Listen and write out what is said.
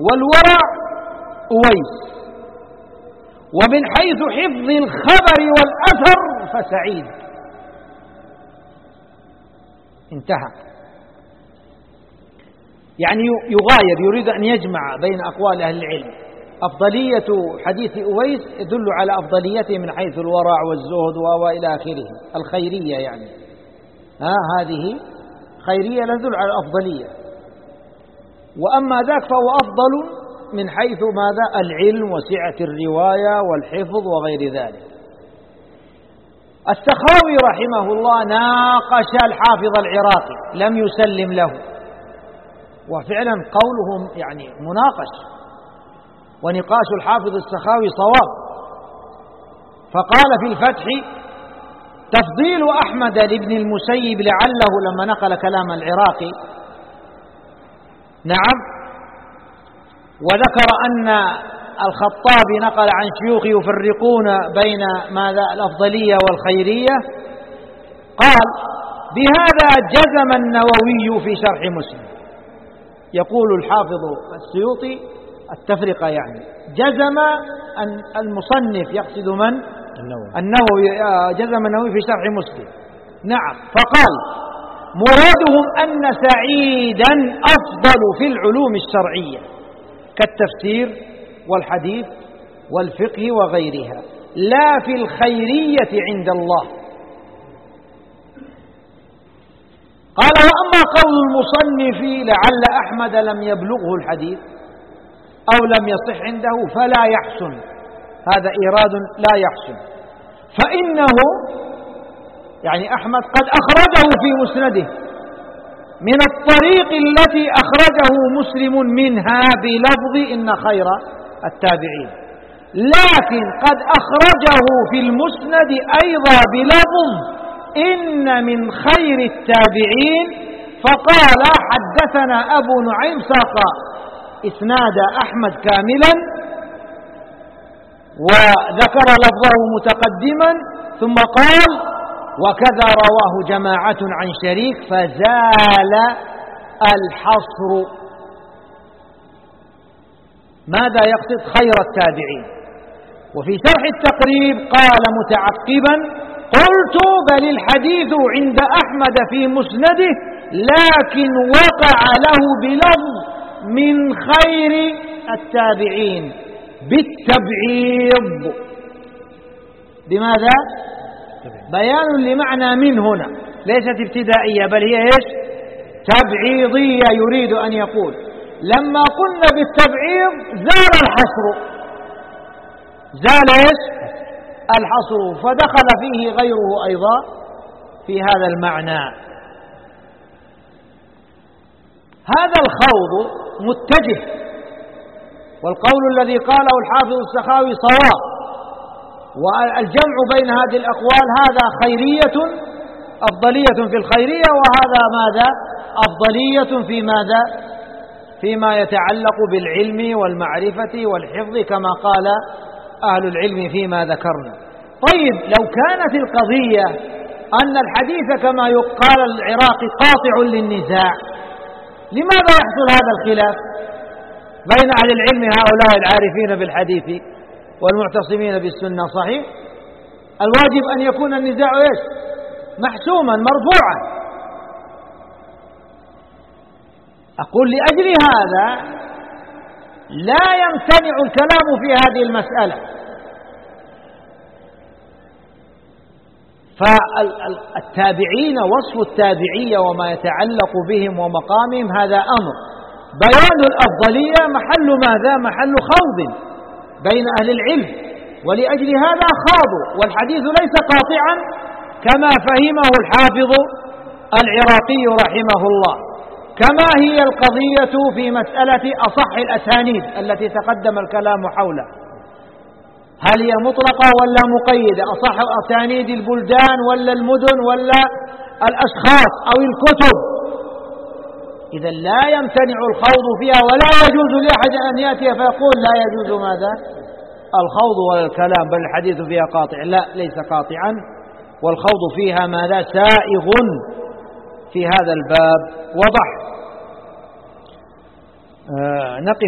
والورع أويس، ومن حيث حفظ الخبر والأثر فسعيد. انتهى. يعني يغاير، يريد أن يجمع بين أقوال أهل العلم. أفضلية حديث أويس يدل على أفضليته من حيث الورع والزهد وإلى آخره، الخيرية يعني. هذه خيرية لا تدل على الأفضلية. وأما ذاك فهو أفضل من حيث ماذا؟ العلم وسعة الرواية والحفظ وغير ذلك. السخاوي رحمه الله ناقش الحافظ العراقي، لم يسلم له، وفعلا قولهم يعني مناقش، ونقاش الحافظ السخاوي صواب. فقال في الفتح: تفضيل أحمد لابن المسيب لعله لما نقل كلام العراقي، نعم، وذكر أن الخطابي نقل عن شيوخ يفرقون بين ماذا؟ الأفضلية والخيرية. قال: بهذا جزم النووي في شرح مسلم. يقول الحافظ السيوطي التفرقة يعني جزم أن المصنف يقصد من؟ النووي. جزم النووي في شرح مسلم. نعم. فقال: مرادهم أن سعيدا أفضل في العلوم الشرعية كالتفسير والحديث والفقه وغيرها، لا في الخيرية عند الله. قال: وأما قول المصنف لعل أحمد لم يبلغه الحديث أو لم يصح عنده فلا يحسن، هذا إيراد لا يحسن، فإنه يعني أحمد قد أخرجه في مسنده من الطريق التي أخرجه مسلم منها بلفظ إن خير التابعين، لكن قد أخرجه في المسند أيضا بلفظ إن من خير التابعين، فقال: حدثنا أبو نعيم، ساق إسناد أحمد كاملا وذكر لفظه متقدما، ثم قال: وكذا رواه جماعة عن شريك فزال الحصر. ماذا يقصد؟ خير التابعين. وفي شرح التقريب قال متعقبا: قلت: بل الحديث عند أحمد في مسنده، لكن وقع له بلفظ من خير التابعين بالتبعيض. بماذا؟ بيان لمعنى من هنا، ليست ابتدائية بل هي ايش؟ تبعيضية. يريد أن يقول لما قلنا بالتبعيض زال الحصر، زال ايش؟ الحصر، فدخل فيه غيره أيضا في هذا المعنى. هذا الخوض متجه، والقول الذي قاله الحافظ السخاوي صواب، والجمع بين هذه الأقوال هذا خيرية، أفضلية في الخيرية، وهذا ماذا؟ أفضلية في ماذا؟ فيما يتعلق بالعلم والمعرفة والحفظ كما قال أهل العلم فيما ذكرنا. طيب، لو كانت القضية أن الحديث كما يقال العراقي قاطع للنزاع، لماذا يحصل هذا الخلاف بين أهل العلم هؤلاء العارفين بالحديث والمعتصمين بالسنة؟ صحيح، الواجب أن يكون النزاع إيش؟ محسوما مرفوعا. أقول لأجل هذا لا يمتنع الكلام في هذه المسألة. فالتابعين، وصف التابعية وما يتعلق بهم ومقامهم هذا أمر، بيان الأفضلية محل ماذا؟ محل خوض بين أهل العلم، ولأجل هذا خاضوا، والحديث ليس قاطعا كما فهمه الحافظ العراقي رحمه الله. كما هي القضية في مسألة أصح الأسانيد التي تقدم الكلام حولها، هل هي مطلقة ولا مقيدة؟ أصح أسانيد البلدان ولا المدن ولا الأشخاص أو الكتب؟ إذا لا يمتنع الخوض فيها، ولا يجوز لأحد أن يأتي فيقول لا يجوز ماذا؟ الخوض ولا الكلام، بل الحديث فيها قاطع. لا، ليس قاطعا، والخوض فيها ماذا؟ سائغ في هذا الباب. وضح. نقف